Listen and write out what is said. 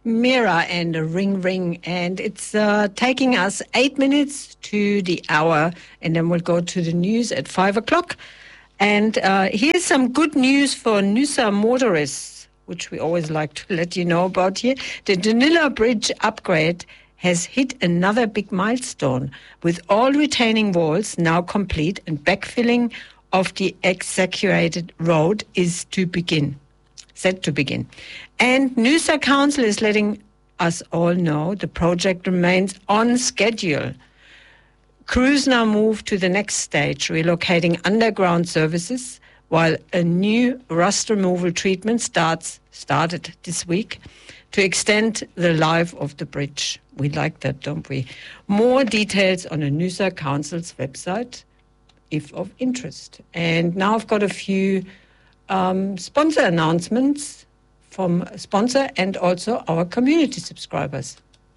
Mira and a Ring Ring, and it's taking us 8 minutes to the hour, and then we'll go to the news at 5 o'clock. And here's some good news for Noosa motorists, which we always like to let you know about here. The Dunilla Bridge upgrade has hit another big milestone, with all retaining walls now complete, and backfilling of the excavated road is set to begin. And Noosa Council is letting us all know the project remains on schedule. Crews now move to the next stage, relocating underground services, while a new rust removal treatment started this week to extend the life of the bridge. We like that, don't we? More details on the Noosa Council's website, if of interest. And now I've got a few sponsor announcements from sponsor and also our community subscribers.